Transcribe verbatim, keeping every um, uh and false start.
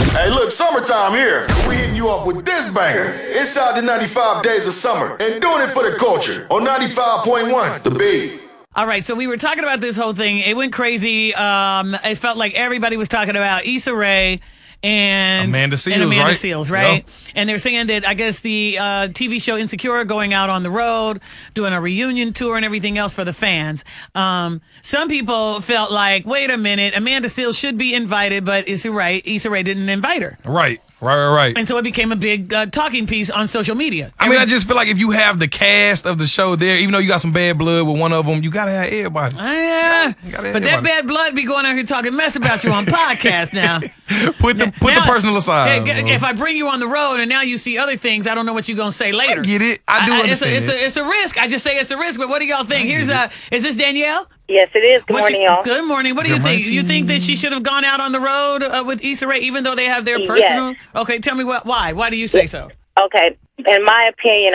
Hey, look, summertime here. We hitting you off with this banger. Inside the ninety-five Days of Summer. And doing it for the culture. On ninety-five point one, The Beat. All right, so we were talking about this whole thing. It went crazy. Um, it felt like everybody was talking about Issa Rae and Amanda Seales, and Amanda right? Seales, right? Yep. And they're saying that I guess the uh, T V show Insecure going out on the road, doing a reunion tour and everything else for the fans. Um, some people felt like, wait a minute, Amanda Seales should be invited, but Issa Rae, Issa Rae didn't invite her. Right, right, right, right. And so it became a big uh, talking piece on social media. I mean, I just feel like if you have the cast of the show there, even though you got some bad blood with one of them, you got to have everybody. Uh, yeah, You gotta have but that everybody. bad blood be going out here talking mess about you on podcast now. Put the put Now- the personal aside. Hey, bro. if I bring you on the road and now you see other things, I don't know what you're gonna say later. I get it. I do it's, a, understand it's, it. a, it's a risk. I just say it's a risk. But what do y'all think? Here's get a. Is this Danielle? Yes, it is. Good What morning, you- y'all. Good morning. What do you Good think? You think that morning. she should have gone out on the road uh, with Issa Rae, even though they have their Yes. personal? Okay, tell me what. Why? Why do you say so? Okay. In my opinion,